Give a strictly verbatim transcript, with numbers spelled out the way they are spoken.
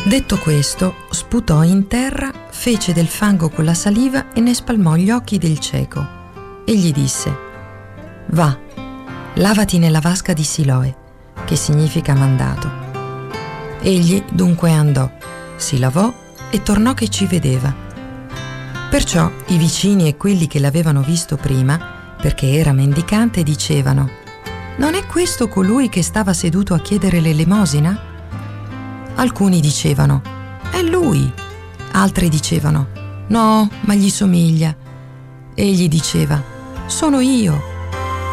Detto questo, sputò in terra, fece del fango con la saliva e ne spalmò gli occhi del cieco e gli disse: «Va, lavati nella vasca di Siloe», che significa mandato. Egli dunque andò, si lavò e tornò che ci vedeva. Perciò i vicini e quelli che l'avevano visto prima, perché era mendicante, dicevano: «Non è questo colui che stava seduto a chiedere l'elemosina?» Alcuni dicevano: «È lui». Altri dicevano: «No, ma gli somiglia». Egli diceva: «Sono io».